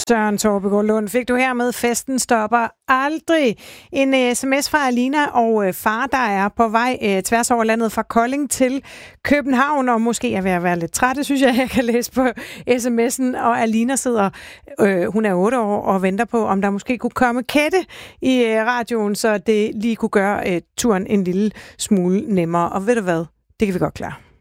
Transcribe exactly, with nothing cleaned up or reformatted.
Søren Torbegaard Lund fik du her med Festen stopper aldrig. En uh, sms fra Alina og uh, far, der er på vej uh, tværs over landet fra Kolding til København, og måske er ved at være lidt træt, det synes jeg, jeg kan læse på sms'en. Og Alina sidder, uh, hun er otte år, og venter på, om der måske kunne komme katte i uh, radioen, så det lige kunne gøre uh, turen en lille smule nemmere. Og ved du hvad, det kan vi godt klare.